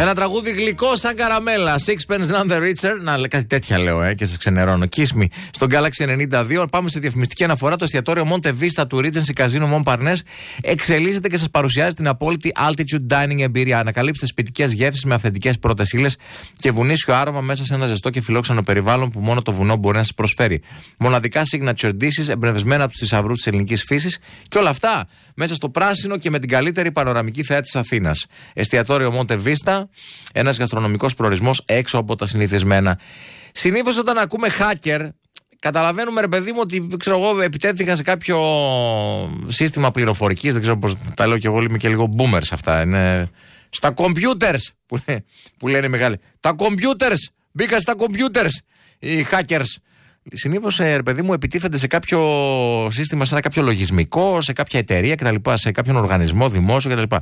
Ένα τραγούδι γλυκό σαν καραμέλα. Sixpence None the Richer. Να, κάτι τέτοια λέω, και σα ξενερώνω. Kiss Me στον Galaxy 92. Πάμε στη διαφημιστική αναφορά. Το εστιατόριο Monte Vista του Regency Casino Montparnasse εξελίσσεται και σα παρουσιάζει την απόλυτη altitude dining εμπειρία. Ανακαλύψτε σπιτικές γεύσεις με αυθεντικές πρώτες ύλες και βουνίσιο άρωμα μέσα σε ένα ζεστό και φιλόξενο περιβάλλον που μόνο το βουνό μπορεί να σας προσφέρει. Μοναδικά signature dishes εμπνευσμένα από τους θησαυρούς της ελληνικής φύσης και όλα αυτά μέσα στο πράσινο και με την καλύτερη πανοραμική θέα της Αθήνας. Εστιατόριο Monte Vista, ένας γαστρονομικός προορισμός έξω από τα συνηθισμένα. Συνήθως όταν ακούμε hacker, καταλαβαίνουμε, ρε παιδί μου, ότι ξέρω εγώ, επιτέθηκα σε κάποιο σύστημα πληροφορικής. Δεν ξέρω πώς τα λέω κι εγώ, είμαι και λίγο boomers αυτά. Είναι στα computers που λένε οι μεγάλοι. Τα computers! Μπήκα στα computers οι hackers. Συνήθως, ρε παιδί μου, επιτίθενται σε κάποιο σύστημα, σε ένα κάποιο λογισμικό, σε κάποια εταιρεία κτλ. Σε κάποιον οργανισμό δημόσιο κτλ.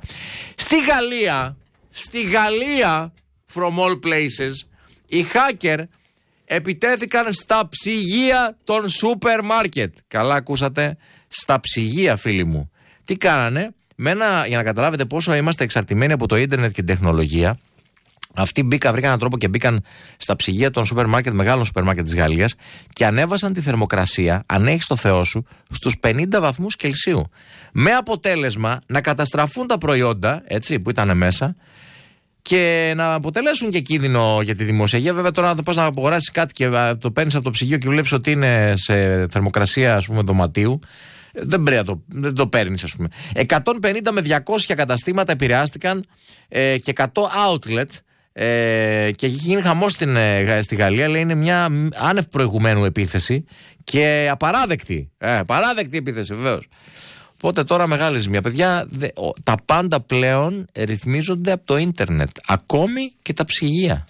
Στη Γαλλία, from all places, οι hacker επιτέθηκαν στα ψυγεία των σούπερ μάρκετ. Καλά ακούσατε, στα ψυγεία, φίλοι μου. Τι κάνανε, για να καταλάβετε πόσο είμαστε εξαρτημένοι από το ίντερνετ και την τεχνολογία. Αυτοί βρήκαν έναν τρόπο και μπήκαν στα ψυγεία των σούπερ μάρκετ, μεγάλων σούπερ μάρκετ της Γαλλίας και ανέβασαν τη θερμοκρασία, αν έχεις το Θεό σου, στους 50 βαθμούς Κελσίου. Με αποτέλεσμα να καταστραφούν τα προϊόντα, έτσι, που ήταν μέσα και να αποτελέσουν και κίνδυνο για τη δημόσια υγεία. Βέβαια, τώρα να πας να αγοράσεις κάτι και το παίρνεις από το ψυγείο και βλέπεις ότι είναι σε θερμοκρασία, ας πούμε, δωματίου. Δεν το παίρνεις, ας πούμε. 150 με 200 καταστήματα επηρεάστηκαν και 100 outlet. Και έχει γίνει χαμός στη Γαλλία. Λέει είναι μια άνευ προηγουμένου επίθεση και απαράδεκτη. Παράδεκτη επίθεση, βεβαίως. Οπότε τώρα μεγάλη ζημία. Παιδιά, τα πάντα πλέον ρυθμίζονται από το ίντερνετ. Ακόμη και τα ψυγεία.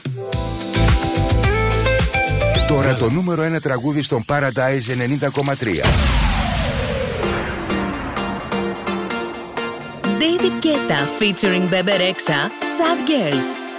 Τώρα το νούμερο 1 τραγούδι στον Paradise 90,3. David Guetta featuring Bebe Rexha, Sad Girls.